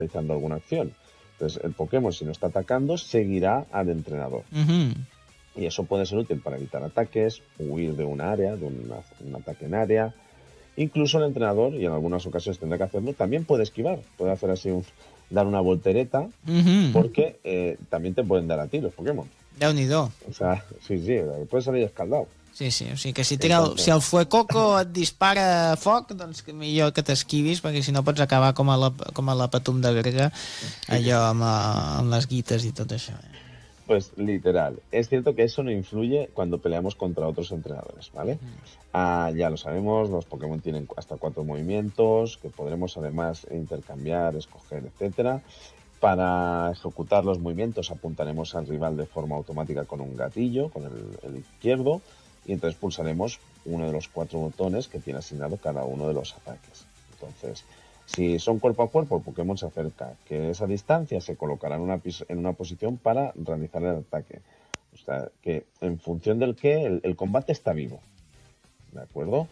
realizando alguna acción. Entonces, el Pokémon, si no está atacando, seguirá al entrenador. Y eso puede ser útil para evitar ataques, huir de un área, de un ataque en área. Incluso el entrenador, y en algunas ocasiones tendrá que hacerlo, también puede esquivar. Puede hacer así, dar una voltereta, porque también te pueden dar a ti los Pokémon. Déu-n'hi-do. O sea, sí, puedes salir escaldado. Sí, o sigui que si el Fuecoco et dispara foc, doncs que millor que t'esquivis, perquè si no pots acabar com a la Patum de Berga, allò amb les guites y tot això. Pues literal. Es cierto que eso no influye cuando peleamos contra otros entrenadores, ¿vale? Ya lo sabemos, los Pokémon tienen hasta 4 movimientos, que podremos además intercambiar, escoger, etcétera. Para ejecutar los movimientos apuntaremos al rival de forma automática con un gatillo, con el izquierdo, y entonces pulsaremos uno de los 4 botones que tiene asignado cada uno de los ataques. Entonces, si son cuerpo a cuerpo, el Pokémon se acerca, que esa distancia se colocará en una posición para realizar el ataque. O sea, que en función del que el combate está vivo. ¿De acuerdo?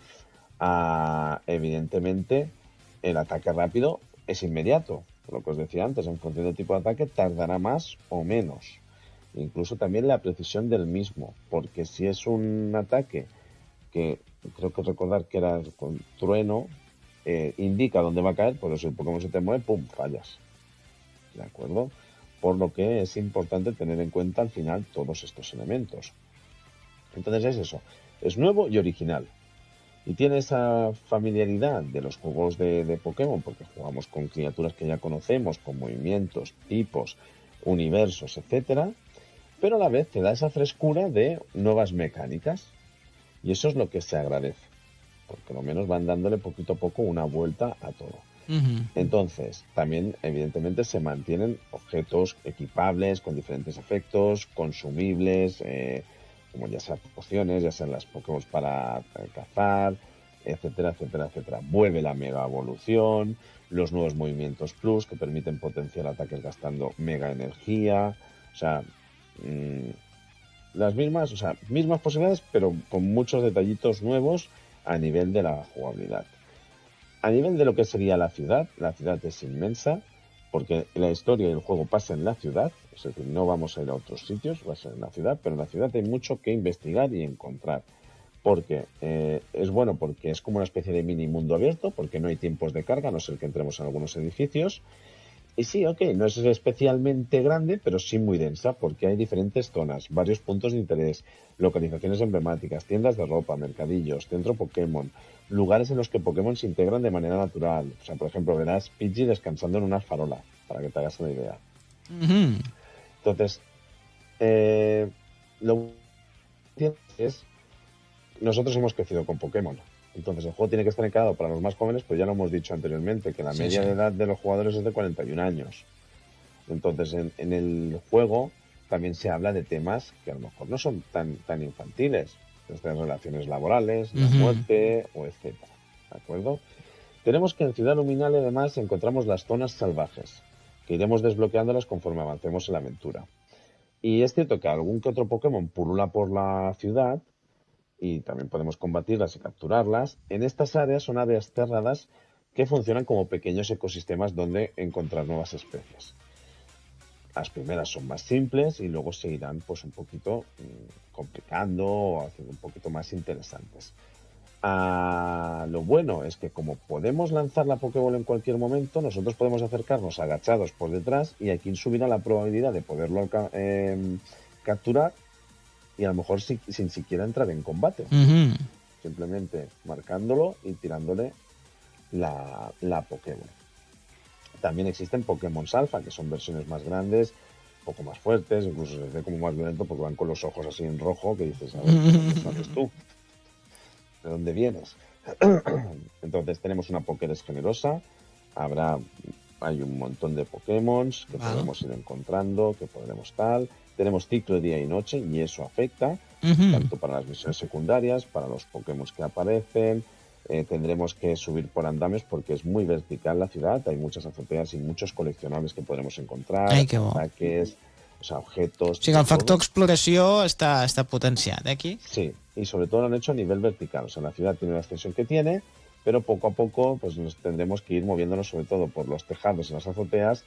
Evidentemente, el ataque rápido es inmediato. Lo que os decía antes, en función del tipo de ataque, tardará más o menos. Incluso también la precisión del mismo, porque si es un ataque que creo que recordar que era con trueno, indica dónde va a caer, por eso el Pokémon se te mueve, ¡pum!, fallas. ¿De acuerdo? Por lo que es importante tener en cuenta al final todos estos elementos. Entonces es eso, es nuevo y original. Y tiene esa familiaridad de los juegos de Pokémon, porque jugamos con criaturas que ya conocemos, con movimientos, tipos, universos, etcétera, pero a la vez te da esa frescura de nuevas mecánicas. Y eso es lo que se agradece, porque lo menos van dándole poquito a poco una vuelta a todo. Entonces, también evidentemente se mantienen objetos equipables con diferentes efectos, consumibles, como ya sean pociones, ya sean las Pokémon para cazar, etcétera, etcétera, etcétera. Vuelve la mega evolución, los nuevos movimientos plus que permiten potenciar ataques gastando mega energía, o sea, las mismas posibilidades, pero con muchos detallitos nuevos a nivel de la jugabilidad. A nivel de lo que sería la ciudad es inmensa, porque la historia del juego pasa en la ciudad, es decir, no vamos a ir a otros sitios, va a ser en la ciudad, pero en la ciudad hay mucho que investigar y encontrar. Porque es bueno, porque es como una especie de mini mundo abierto, porque no hay tiempos de carga, a no ser que entremos en algunos edificios. Y sí, ok, no es especialmente grande, pero sí muy densa, porque hay diferentes zonas, varios puntos de interés, localizaciones emblemáticas, tiendas de ropa, mercadillos, centro Pokémon, lugares en los que Pokémon se integran de manera natural. O sea, por ejemplo, verás Pidgey descansando en una farola, para que te hagas una idea. Entonces, lo que es, nosotros hemos crecido con Pokémon. Entonces el juego tiene que estar encarado para los más jóvenes, pues ya lo hemos dicho anteriormente, que la media de edad de los jugadores es de 41 años. Entonces en el juego también se habla de temas que a lo mejor no son tan infantiles, desde relaciones laborales, la muerte o etcétera. ¿De acuerdo? Tenemos que en Ciudad Luminale además encontramos las zonas salvajes, que iremos desbloqueándolas conforme avancemos en la aventura. Y es cierto que algún que otro Pokémon pulula por la ciudad, y también podemos combatirlas y capturarlas. En estas áreas son áreas cerradas que funcionan como pequeños ecosistemas donde encontrar nuevas especies. Las primeras son más simples y luego se irán pues un poquito complicando o haciendo un poquito más interesantes. Lo bueno es que como podemos lanzar la Pokéball en cualquier momento, nosotros podemos acercarnos agachados por detrás y aquí subirá la probabilidad de poderlo capturar, y a lo mejor sin siquiera entrar en combate. Simplemente marcándolo y tirándole la Pokémon. También existen Pokémon Alpha, que son versiones más grandes, un poco más fuertes, incluso se ve como más violento porque van con los ojos así en rojo, que dices, a ver, ¿de dónde sales tú? ¿De dónde vienes? Entonces tenemos una Pokédex generosa, hay un montón de Pokémon que podemos ir encontrando, que podremos tal. Tenemos ciclo de día y noche y eso afecta tanto para las misiones secundarias, para los Pokémon que aparecen. Tendremos que subir por andames porque es muy vertical la ciudad, hay muchas azoteas y muchos coleccionables que podremos encontrar, ataques, o sea, objetos. O sigui, el factor exploració està potenciat, aquí. Sí, y sobre todo lo han hecho a nivel vertical, o sea, la ciudad tiene la extensión que tiene, pero poco a poco pues nos tendremos que ir moviéndonos sobre todo por los tejados y las azoteas